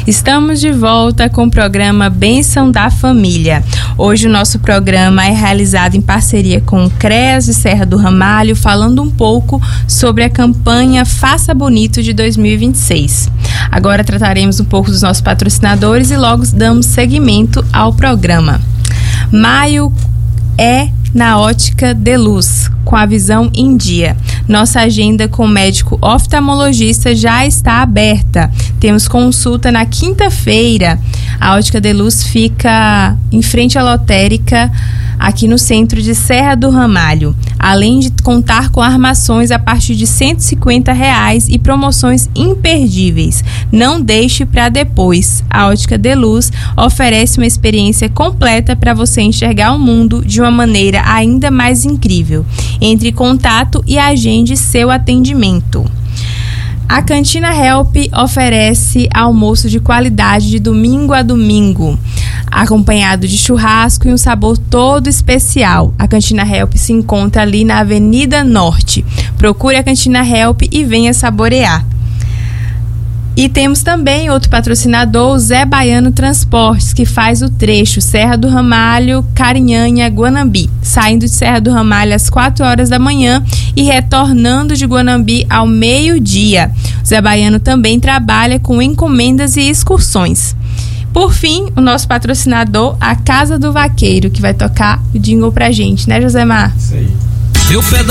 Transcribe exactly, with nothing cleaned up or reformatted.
Estamos de volta com o programa Bênção da Família. Hoje o nosso programa é realizado em parceria com o CREAS de Serra do Ramalho, falando um pouco sobre a campanha Faça Bonito de dois mil e vinte e seis. Agora trataremos um pouco dos nossos patrocinadores e logo damos seguimento ao programa. Maio é na Ótica Deluz, com a visão em dia. Nossa agenda com o médico oftalmologista já está aberta. Temos consulta na quinta-feira. A Ótica Deluz fica em frente à lotérica, aqui no centro de Serra do Ramalho. Além de contar com armações a partir de cento e cinquenta reais e promoções imperdíveis. Não deixe para depois. A Ótica Deluz oferece uma experiência completa para você enxergar o mundo de uma maneira ainda mais incrível. Entre em contato e agende seu atendimento. A Cantina Help oferece almoço de qualidade de domingo a domingo, acompanhado de churrasco e um sabor todo especial. A Cantina Help se encontra ali na Avenida Norte. Procure a Cantina Help e venha saborear. E temos também outro patrocinador, o Zé Baiano Transportes, que faz o trecho Serra do Ramalho, Carinhanha, Guanambi, saindo de Serra do Ramalho às quatro horas da manhã e retornando de Guanambi ao meio-dia. O Zé Baiano também trabalha com encomendas e excursões. Por fim, o nosso patrocinador, a Casa do Vaqueiro, que vai tocar o jingle pra gente, né, Josemar? Isso aí.